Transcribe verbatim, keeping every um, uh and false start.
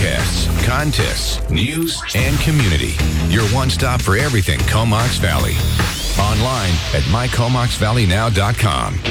podcasts, contests, news, and community. Your one stop for everything Comox Valley. Online at my comox valley now dot com.